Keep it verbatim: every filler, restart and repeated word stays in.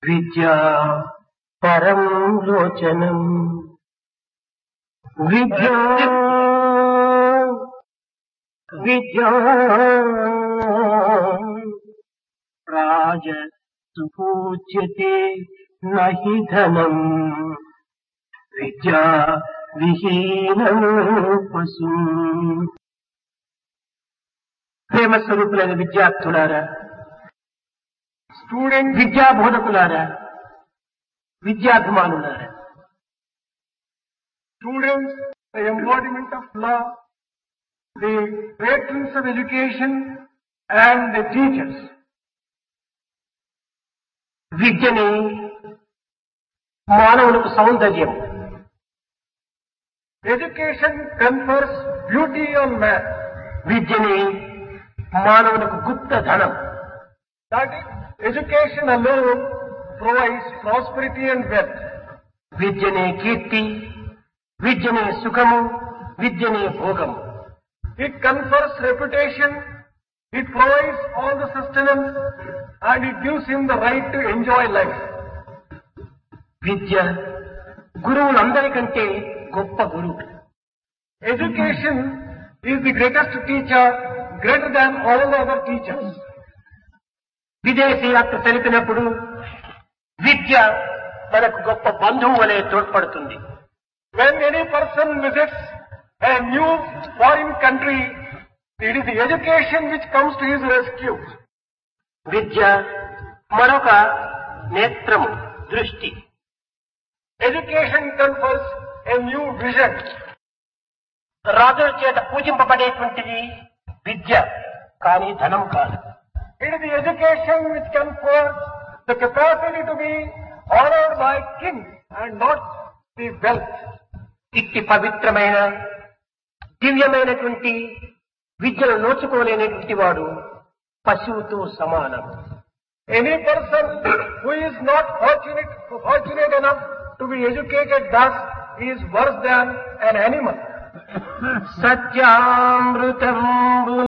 విద్యా పరం లోచనం విద్యా విద్యా రాజ సుపూజ్యతే నహి ధనం విద్యా విహీనం పశు. ప్రేమ స్వరూపులైన విద్యార్థులారా, స్టూడెంట్ విద్యా బోధకులారా, విద్యాభిమానులారా, Students, the embodiment of law, the patrons of education and the teachers. విద్యని మానవులకు సౌందర్యం, Education confers beauty on man. విద్యని మానవులకు గుప్త ధనం, That is, education alone provides prosperity and wealth. విద్యనే కీర్తి, విద్యనే సుఖము, విద్యనే భోగము. It confers reputation, it provides all the sustenance, and it gives him the right to enjoy life. విద్య గురువులందరికంటే గొప్ప గురువు. Education is the greatest teacher, greater than all the other teachers. విదేశీ యాత్ర తెలిపినప్పుడు విద్య మనకు గొప్ప బంధువు వలె తోడ్పడుతుంది. When any person visits a new foreign country, it is the education which comes to his rescue. విద్య మరొక నేత్రము, దృష్టి. Education confers a new vision. రాజుల చేత పూజింపబడేటువంటిది విద్య, కానీ ధనం కాదు. It is the education which confers the capacity to be honored by kings and not the wealth. ఇట్టి పవిత్రమైన దివ్యమైనటువంటి విద్యను నోచుకోలేనటువంటి వాడు పశువుతో సమానం. Any person who is not fortunate, fortunate enough to be educated thus is worse than an animal. సత్యామృతం